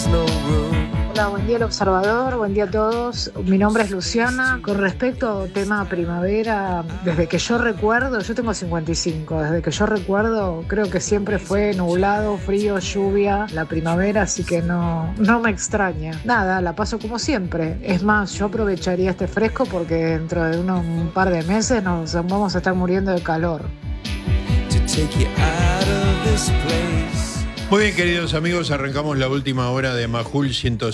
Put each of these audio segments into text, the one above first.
Hola, buen día al observador, buen día a todos. Mi nombre es Luciana. Con respecto al tema primavera, desde que yo recuerdo, yo tengo 55, desde que yo recuerdo creo que siempre fue nublado, frío, lluvia, la primavera, así que no me extraña. Nada, la paso como siempre. Es más, yo aprovecharía este fresco porque dentro de un par de meses nos vamos a estar muriendo de calor. Muy bien, queridos amigos, arrancamos la última hora de Majul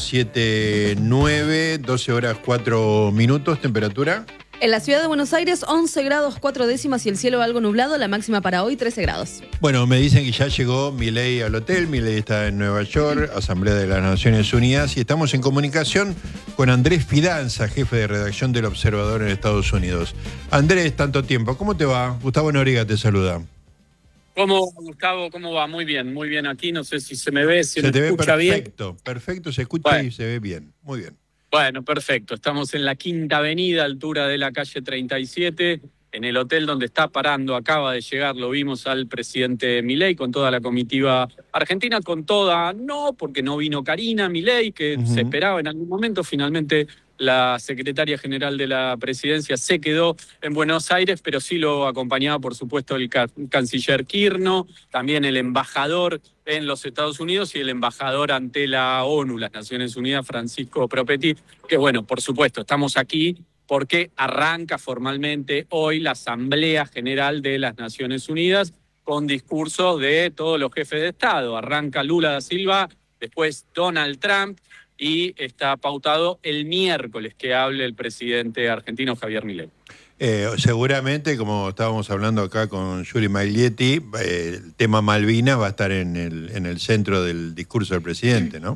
107.9, 12 horas 4 minutos, temperatura. En la ciudad de Buenos Aires, 11 grados 4 décimas y el cielo algo nublado, la máxima para hoy 13 grados. Bueno, me dicen que ya llegó Milei al hotel, Milei está en Nueva York, Asamblea de las Naciones Unidas, y estamos en comunicación con Andrés Fidanza, jefe de redacción del Observador en Estados Unidos. Andrés, tanto tiempo, ¿cómo te va? Gustavo Noriega te saluda. ¿Cómo, Gustavo? ¿Cómo va? Muy bien aquí. No sé si se me ve, si se me te escucha ve bien. Perfecto, se escucha bueno, y se ve bien. Muy bien. Bueno, perfecto. Estamos en la Quinta Avenida, altura de la calle 37, en el hotel donde está parando. Acaba de llegar, lo vimos al presidente Milei con toda la comitiva argentina, no, porque no vino Karina Milei, que se esperaba en algún momento. Finalmente, la secretaria general de la presidencia se quedó en Buenos Aires, pero sí lo acompañaba, por supuesto, el canciller Kirchner, también el embajador en los Estados Unidos y el embajador ante la ONU, las Naciones Unidas, Francisco Propetti, que bueno, por supuesto, estamos aquí porque arranca formalmente hoy la Asamblea General de las Naciones Unidas con discursos de todos los jefes de Estado. Arranca Lula da Silva, después Donald Trump, y está pautado el miércoles que hable el presidente argentino Javier Milei. Seguramente, como estábamos hablando acá con Yuri Maglietti, el tema Malvinas va a estar en el centro del discurso del presidente, ¿no?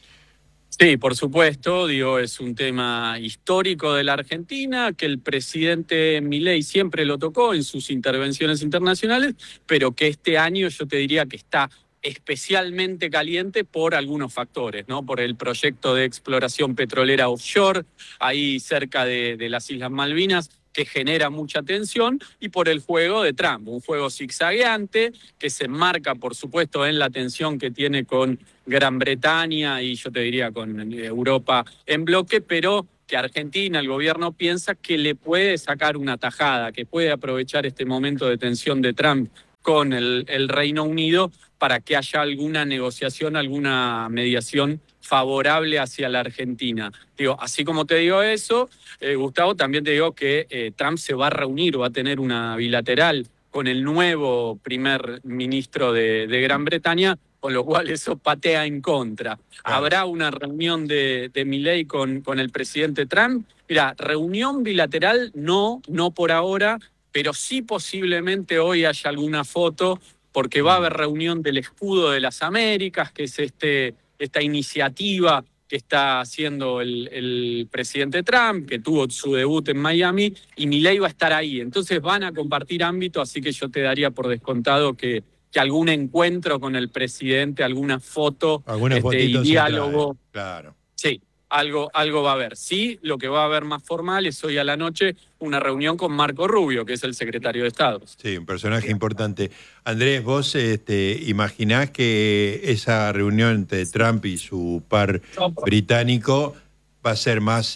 Sí, por supuesto, es un tema histórico de la Argentina, que el presidente Milei siempre lo tocó en sus intervenciones internacionales, pero que este año yo te diría que está especialmente caliente por algunos factores, ¿no? Por el proyecto de exploración petrolera offshore, ahí cerca de las Islas Malvinas, que genera mucha tensión, y por el juego de Trump, un juego zigzagueante que se enmarca, por supuesto, en la tensión que tiene con Gran Bretaña y yo te diría con Europa en bloque, pero que Argentina, el gobierno, piensa que le puede sacar una tajada, que puede aprovechar este momento de tensión de Trump con el Reino Unido para que haya alguna negociación, alguna mediación favorable hacia la Argentina. Así como te digo eso, Gustavo, también te digo que Trump se va a reunir, va a tener una bilateral con el nuevo primer ministro de Gran Bretaña, con lo cual eso patea en contra. Claro. ¿Habrá una reunión de Milei con el presidente Trump? Mira, reunión bilateral no por ahora, pero sí posiblemente hoy haya alguna foto, porque va a haber reunión del Escudo de las Américas, que es esta iniciativa que está haciendo el presidente Trump, que tuvo su debut en Miami, y Milei va a estar ahí. Entonces van a compartir ámbito, así que yo te daría por descontado que algún encuentro con el presidente, alguna foto y diálogo. Claro. Sí, algo va a haber. Sí, lo que va a haber más formal es hoy a la noche una reunión con Marco Rubio, que es el secretario de Estado. Sí, un personaje importante. Andrés, ¿vos imaginás que esa reunión entre Trump y su par británico va a ser más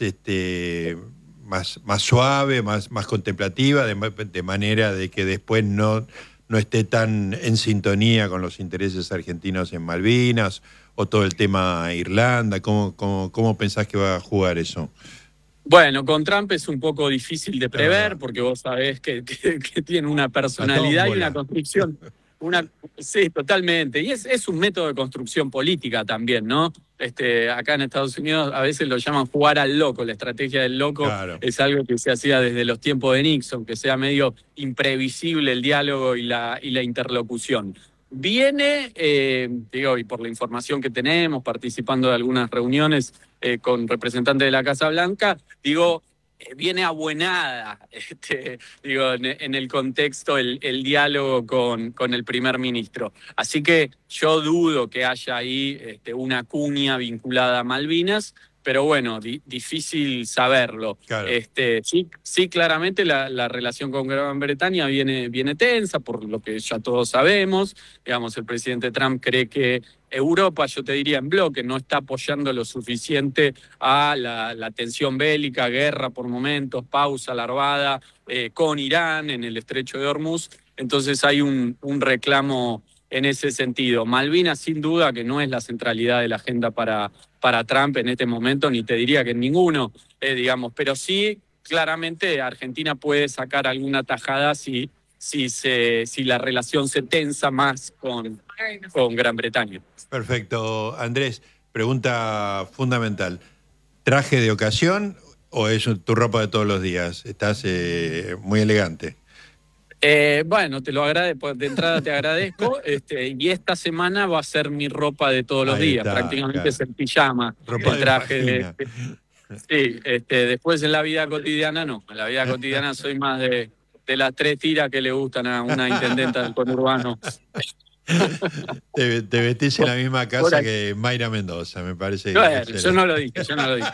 suave, más contemplativa, de manera de que después no esté tan en sintonía con los intereses argentinos en Malvinas o todo el tema Irlanda? ¿Cómo pensás que va a jugar eso? Bueno, con Trump es un poco difícil de prever, porque vos sabés que tiene una personalidad y una construcción. Sí, totalmente. Y es un método de construcción política también, ¿no? Acá en Estados Unidos a veces lo llaman jugar al loco. La estrategia del loco es algo que se hacía desde los tiempos de Nixon, que sea medio imprevisible el diálogo y la interlocución. Viene, y por la información que tenemos, participando de algunas reuniones con representantes de la Casa Blanca, viene abuenada, en el contexto el diálogo con el primer ministro. Así que yo dudo que haya ahí una cuña vinculada a Malvinas, pero bueno, difícil saberlo. Claro. Sí, claramente la relación con Gran Bretaña viene tensa, por lo que ya todos sabemos. Digamos, el presidente Trump cree que Europa, yo te diría en bloque, no está apoyando lo suficiente a la tensión bélica, guerra por momentos, pausa larvada con Irán en el estrecho de Hormuz. Entonces hay un reclamo en ese sentido. Malvinas, sin duda, que no es la centralidad de la agenda para Trump en este momento, ni te diría que en ninguno, digamos, pero sí, claramente Argentina puede sacar alguna tajada si la relación se tensa más con Gran Bretaña. Perfecto. Andrés, pregunta fundamental. ¿Traje de ocasión o es tu ropa de todos los días? Estás muy elegante. Bueno, te lo agradezco, de entrada te agradezco, y esta semana va a ser mi ropa de todos los días, prácticamente claro. Es el pijama, ropa el traje sí, después en la vida cotidiana no, en la vida cotidiana soy más de las 3 tiras que le gustan a una intendenta del conurbano. Te vestís en la misma casa que Mayra Mendoza, me parece. Bueno, yo no lo dije.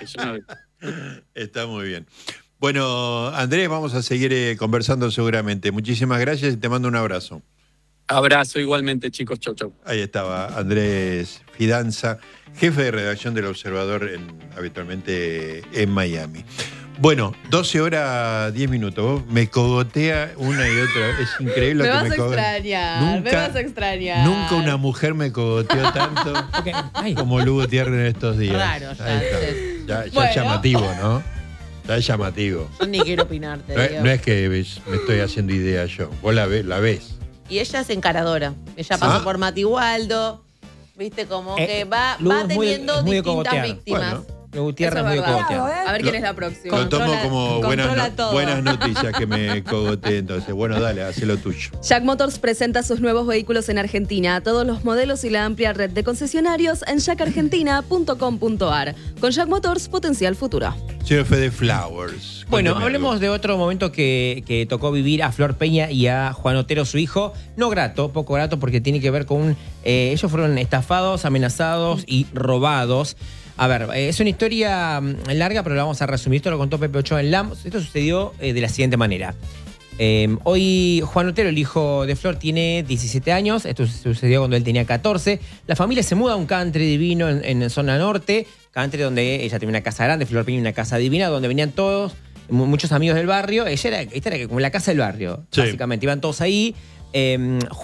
Está muy bien. Bueno, Andrés, vamos a seguir conversando seguramente. Muchísimas gracias y te mando un abrazo. Abrazo igualmente, chicos. Chau, chau. Ahí estaba Andrés Fidanza, jefe de redacción del Observador habitualmente en Miami. Bueno, 12 horas 10 minutos. Vos me cogotea una y otra vez. Es increíble lo que me cogotea. Me vas a extrañar. Nunca una mujer me cogoteó tanto como Lugo Gutiérrez en estos días. Claro, ya es llamativo, ¿no? Ya es llamativo. Yo ni quiero opinarte. No es que me estoy haciendo idea yo. Vos la ves. Y ella es encaradora. Ella pasó por Mati Waldo. Viste, como que va teniendo distintas víctimas. Bueno. Gutiérrez es muy cogoteado. A ver quién es la próxima. Lo tomo como buenas noticias que me cogoteé, entonces. Bueno, dale, haz lo tuyo. Jack Motors presenta sus nuevos vehículos en Argentina. Todos los modelos y la amplia red de concesionarios en jackargentina.com.ar. Con Jack Motors, potencial futuro. Señor Fede Flowers. Bueno, hablemos de otro momento que tocó vivir a Flor Peña y a Juan Otero, su hijo. No grato, poco grato, porque tiene que ver con ellos fueron estafados, amenazados y robados. A ver, es una historia larga, pero la vamos a resumir. Esto lo contó Pepe Ochoa en LAM. Esto sucedió de la siguiente manera. Hoy Juan Otero, el hijo de Flor, tiene 17 años. Esto sucedió cuando él tenía 14. La familia se muda a un country divino en zona norte. Country donde ella tenía una casa grande, Flor tenía una casa divina, donde venían todos, muchos amigos del barrio. Esta era como la casa del barrio, sí. Básicamente. Iban todos ahí.